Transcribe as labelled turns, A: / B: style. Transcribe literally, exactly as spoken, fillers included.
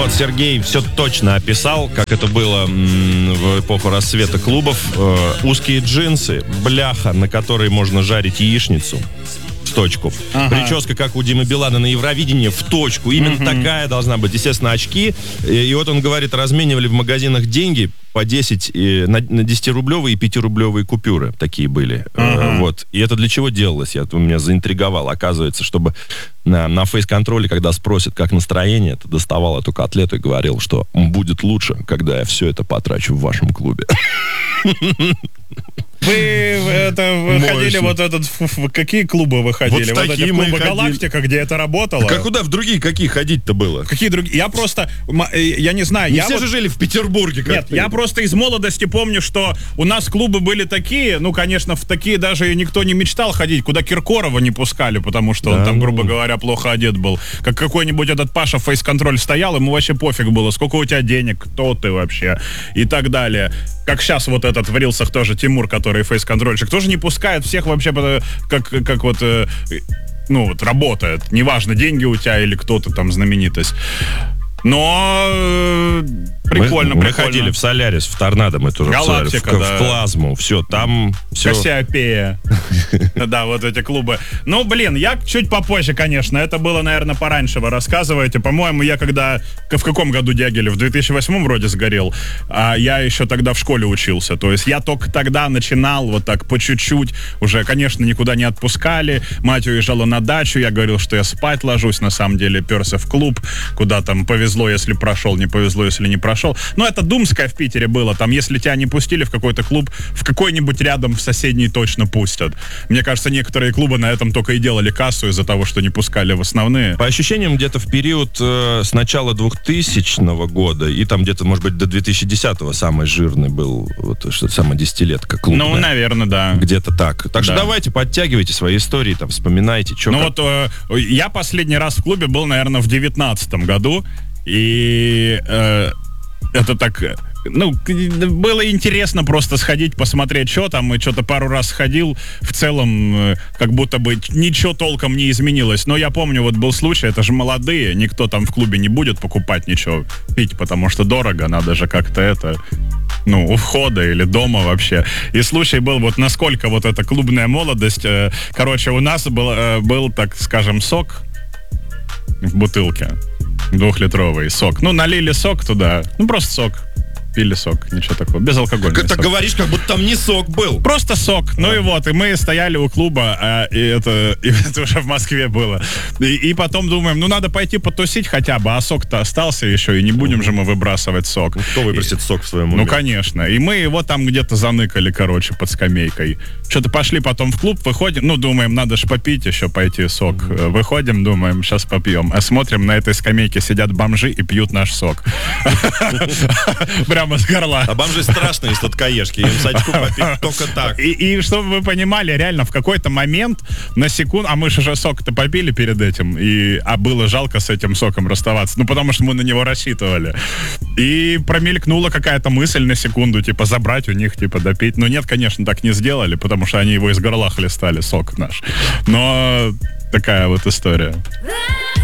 A: вот Сергей все точно описал, как это было м, в эпоху расцвета клубов. Э, узкие джинсы, бляха, на которой можно жарить яичницу. В точку. Ага. Прическа, как у Димы Билана на Евровидении, в точку. Именно угу. такая должна быть. Естественно, очки. И, и вот он говорит, разменивали в магазинах деньги по десять, и, на, на десятирублевые и пятирублевые купюры такие были. Ага. Э, вот. И это для чего делалось? Я, меня заинтриговало. Оказывается, чтобы на, на фейс-контроле, когда спросят, как настроение, ты доставал эту котлету и говорил, что будет лучше, когда я все это потрачу в вашем клубе.
B: Вы это выходили вот этот... В какие клубы вы ходили?
A: Вот,
B: вот эти клубы «Галактика», где это работало?
A: А куда в другие какие ходить-то было?
B: Какие другие? Я просто... Я не знаю.
A: Не
B: я
A: все
B: вот...
A: же жили в Петербурге.
B: Нет, ты. Я просто из молодости помню, что у нас клубы были такие, ну, конечно, в такие даже никто не мечтал ходить, куда Киркорова не пускали, потому что да, он там, ну... грубо говоря, плохо одет был. Как какой-нибудь этот Паша фейс-контроль стоял, ему вообще пофиг было, сколько у тебя денег, кто ты вообще, и так далее. Как сейчас вот этот в рилсах тоже Тимур, который фейс-контрольщик, тоже не пускает всех вообще, как, как вот, ну, вот работает. Неважно, деньги у тебя или кто-то там знаменитость. Но э, прикольно,
A: мы,
B: прикольно.
A: Мы ходили в Солярис, в Торнадо, мы тоже
B: Галактика,
A: в,
B: да.
A: в Плазму, все, там все.
B: Кассиопея. Да, вот эти клубы. Ну, блин, я чуть попозже, конечно. Это было, наверное, пораньше вы рассказываете. По-моему, я когда... В каком году Дягилев? В две тысячи восьмом вроде сгорел. А я еще тогда в школе учился. То есть я только тогда начинал вот так по чуть-чуть. Уже, конечно, никуда не отпускали. Мать уезжала на дачу. Я говорил, что я спать ложусь. На самом деле перся в клуб, куда там повезло, если прошел, не повезло, если не прошел. Но это Думское в Питере было. Там, если тебя не пустили в какой-то клуб, в какой-нибудь рядом в соседний точно пустят. Мне кажется, некоторые клубы на этом только и делали кассу из-за того, что не пускали в основные.
A: По ощущениям, где-то в период э, с начала двухтысячного года и там где-то, может быть, до две тысячи десятого самый жирный был, вот что-то самое десятилетка клубная.
B: Ну, наверное, да.
A: Где-то так. Так что
B: да.
A: давайте, подтягивайте свои истории, там, вспоминайте. Чё,
B: ну
A: как...
B: вот э, я последний раз в клубе был, наверное, в девятнадцатом году. И э, это так, ну, было интересно просто сходить, посмотреть, что там, и что-то пару раз сходил, в целом, э, как будто бы ничего толком не изменилось. Но я помню, вот был случай, это же молодые, никто там в клубе не будет покупать ничего, пить, потому что дорого, надо же как-то это... ну, у входа или дома вообще. И случай был, вот насколько вот эта клубная молодость, э, короче, у нас был, э, был, так скажем, сок в бутылке. Двухлитровый сок. Ну, налили сок туда. Ну, просто сок. Пили сок, ничего такого. Безалкогольный
A: Как ты
B: сок.
A: говоришь, как будто там не сок был.
B: Просто сок. А. Ну и вот, и мы стояли у клуба, а, и, это, и это уже в Москве было. И, и потом думаем, ну надо пойти потусить хотя бы, а сок-то остался еще, и не будем же мы выбрасывать сок.
A: Ну, кто выбросит
B: и,
A: сок в своем уме?
B: Ну, конечно. И мы его там где-то заныкали, короче, под скамейкой. Что-то пошли потом в клуб, выходим, ну, думаем, надо ж попить еще, пойти сок. Mm-hmm. Выходим, думаем, сейчас попьем. А смотрим, на этой скамейке сидят бомжи и пьют наш сок. Прямо с горла.
A: А бомжи страшные из сладкоежки, им сачку попить только так.
B: И, и чтобы вы понимали, реально в какой-то момент, на секунду, а мы же уже сок-то попили перед этим, и, а было жалко с этим соком расставаться, ну потому что мы на него рассчитывали. И промелькнула какая-то мысль на секунду, типа забрать у них, типа допить. Но нет, конечно, так не сделали, потому что они его из горла хлестали, сок наш. Но такая вот история.